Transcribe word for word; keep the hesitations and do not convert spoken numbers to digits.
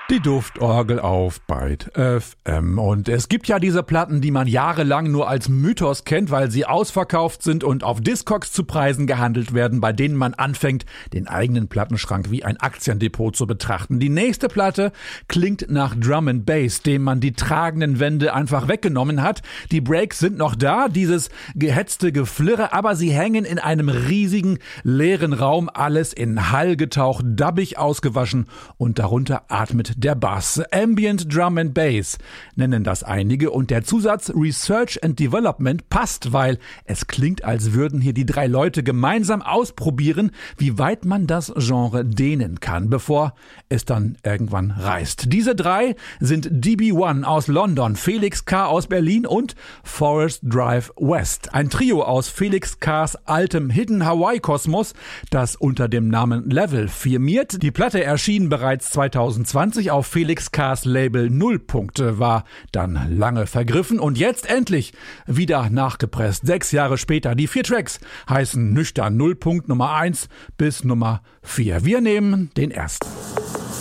Die Duftorgel auf Byte F M. Und es gibt ja diese Platten, die man jahrelang nur als Mythos kennt, weil sie ausverkauft sind und auf Discogs zu Preisen gehandelt werden, bei denen man anfängt, den eigenen Plattenschrank wie ein Aktiendepot zu betrachten. Die nächste Platte klingt nach Drum and Bass, dem man die tragenden Wände einfach weggenommen hat. Die Breaks sind noch da, dieses gehetzte Geflirre, aber sie hängen in einem riesigen, leeren Raum, alles in Hall getaucht, dubbig ausgewaschen und darunter atmet der Bass. Ambient Drum and Bass nennen das einige und der Zusatz Research and Development passt, weil es klingt, als würden hier die drei Leute gemeinsam ausprobieren, wie weit man das Genre dehnen kann, bevor es dann irgendwann reißt. Diese drei sind D B eins aus London, Felix K. aus Berlin und Forest Drive West. Ein Trio aus Felix K.'s altem Hidden Hawaii Kosmos, das unter dem Namen Level firmiert. Die Platte erschien bereits zweitausendzwanzig auf Felix K.'s Label Nullpunkte, war dann lange vergriffen und jetzt endlich wieder nachgepresst. Sechs Jahre später. Die vier Tracks heißen nüchtern Nullpunkt Nummer eins bis Nummer vier. Wir nehmen den ersten.